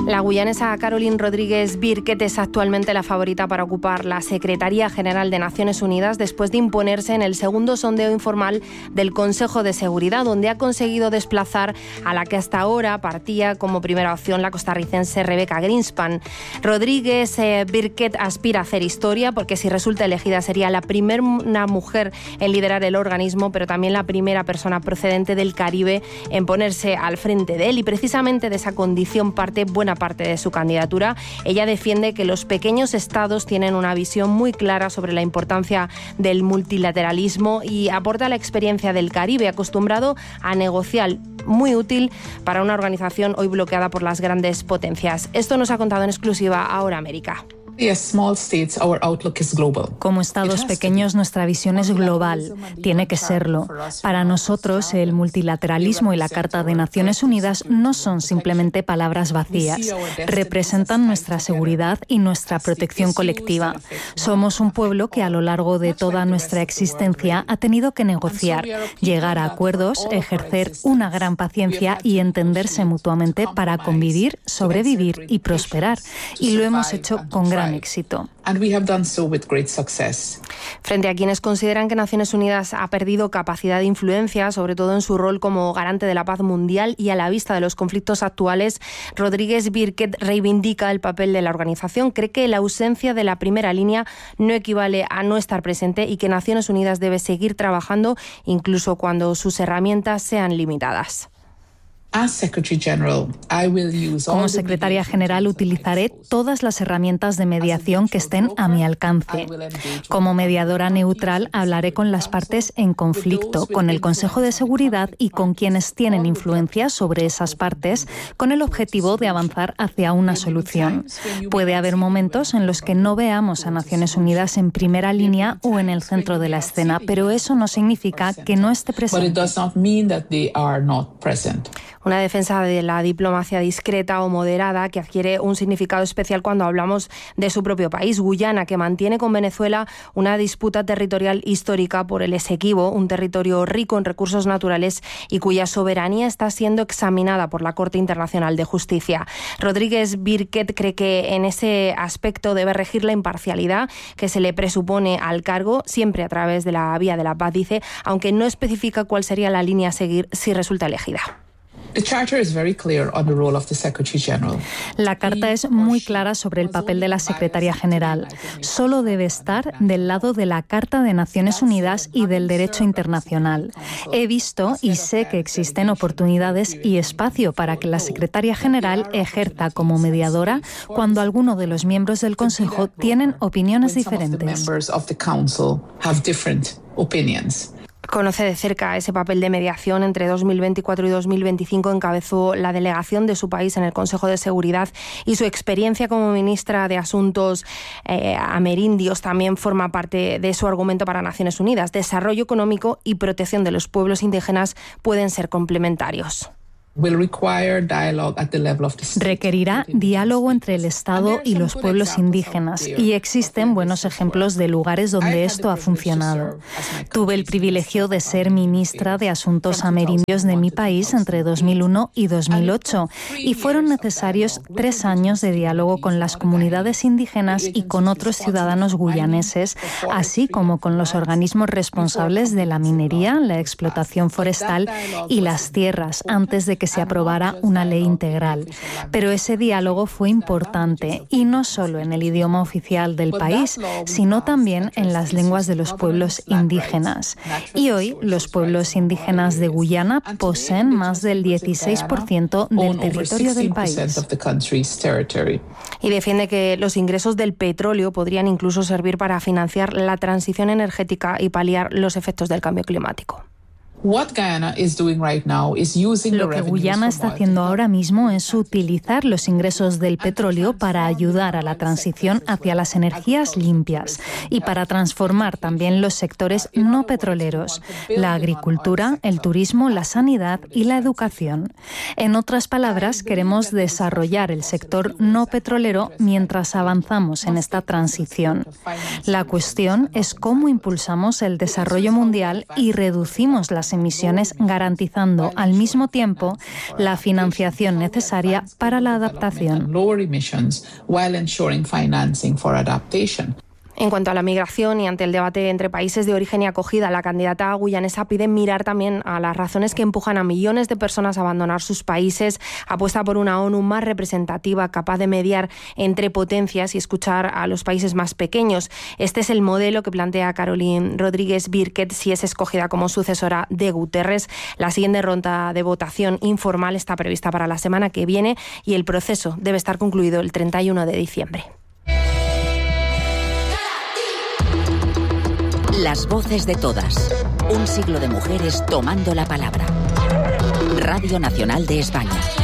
La guyanesa Caroline Rodríguez Birkett es actualmente la favorita para ocupar la Secretaría General de Naciones Unidas después de imponerse en el segundo sondeo informal del Consejo de Seguridad, donde ha conseguido desplazar a la que hasta ahora partía como primera opción, la costarricense Rebecca Greenspan. Rodríguez Birkett aspira a hacer historia porque si resulta elegida sería la primera mujer en liderar el organismo, pero también la primera persona procedente del Caribe en ponerse al frente de él, y precisamente de esa condición parte buena parte de su candidatura. Ella defiende que los pequeños estados tienen una visión muy clara sobre la importancia del multilateralismo y aporta la experiencia del Caribe, acostumbrado a negociar, muy útil para una organización hoy bloqueada por las grandes potencias. Esto nos ha contado en exclusiva Ahora América. Como estados pequeños, nuestra visión es global. Tiene que serlo. Para nosotros, el multilateralismo y la Carta de Naciones Unidas no son simplemente palabras vacías. Representan nuestra seguridad y nuestra protección colectiva. Somos un pueblo que a lo largo de toda nuestra existencia ha tenido que negociar, llegar a acuerdos, ejercer una gran paciencia y entenderse mutuamente para convivir, sobrevivir y prosperar. Y lo hemos hecho con gran éxito. Frente a quienes consideran que Naciones Unidas ha perdido capacidad de influencia, sobre todo en su rol como garante de la paz mundial y a la vista de los conflictos actuales, Rodríguez Birkett reivindica el papel de la organización. Cree que la ausencia de la primera línea no equivale a no estar presente y que Naciones Unidas debe seguir trabajando incluso cuando sus herramientas sean limitadas. Como secretaria general utilizaré todas las herramientas de mediación que estén a mi alcance. Como mediadora neutral hablaré con las partes en conflicto, con el Consejo de Seguridad y con quienes tienen influencia sobre esas partes, con el objetivo de avanzar hacia una solución. Puede haber momentos en los que no veamos a Naciones Unidas en primera línea o en el centro de la escena, pero eso no significa que no esté presente. Una defensa de la diplomacia discreta o moderada que adquiere un significado especial cuando hablamos de su propio país, Guyana, que mantiene con Venezuela una disputa territorial histórica por el Esequibo, un territorio rico en recursos naturales y cuya soberanía está siendo examinada por la Corte Internacional de Justicia. Rodríguez Birkett cree que en ese aspecto debe regir la imparcialidad que se le presupone al cargo, siempre a través de la vía de la paz, dice, aunque no especifica cuál sería la línea a seguir si resulta elegida. La Carta es muy clara sobre el papel de la Secretaría General. Solo debe estar del lado de la Carta de Naciones Unidas y del derecho internacional. He visto y sé que existen oportunidades y espacio para que la Secretaría General ejerza como mediadora cuando alguno de los miembros del Consejo tienen opiniones diferentes. Conoce de cerca ese papel de mediación. Entre 2024 y 2025 encabezó la delegación de su país en el Consejo de Seguridad y su experiencia como ministra de Asuntos Amerindios también forma parte de su argumento para Naciones Unidas. Desarrollo económico y protección de los pueblos indígenas pueden ser complementarios. Requerirá diálogo entre el Estado y los pueblos indígenas y existen buenos ejemplos de lugares donde esto ha funcionado. Tuve el privilegio de ser ministra de Asuntos Amerindios de mi país entre 2001 y 2008 y fueron necesarios 3 años de diálogo con las comunidades indígenas y con otros ciudadanos guyaneses, así como con los organismos responsables de la minería, la explotación forestal y las tierras antes de que se aprobara una ley integral. Pero ese diálogo fue importante y no solo en el idioma oficial del país, sino también en las lenguas de los pueblos indígenas. Y hoy los pueblos indígenas de Guyana poseen más del 16% del territorio del país. Y defiende que los ingresos del petróleo podrían incluso servir para financiar la transición energética y paliar los efectos del cambio climático. Lo que Guyana está haciendo ahora mismo es utilizar los ingresos del petróleo para ayudar a la transición hacia las energías limpias y para transformar también los sectores no petroleros, la agricultura, el turismo, la sanidad y la educación. En otras palabras, queremos desarrollar el sector no petrolero mientras avanzamos en esta transición. La cuestión es cómo impulsamos el desarrollo mundial y reducimos las las emisiones, garantizando al mismo tiempo la financiación necesaria para la adaptación. En cuanto a la migración y ante el debate entre países de origen y acogida, la candidata guyanesa pide mirar también a las razones que empujan a millones de personas a abandonar sus países. Apuesta por una ONU más representativa, capaz de mediar entre potencias y escuchar a los países más pequeños. Este es el modelo que plantea Caroline Rodríguez Birkett si es escogida como sucesora de Guterres. La siguiente ronda de votación informal está prevista para la semana que viene y el proceso debe estar concluido el 31 de diciembre. Las voces de todas. Un siglo de mujeres tomando la palabra. Radio Nacional de España.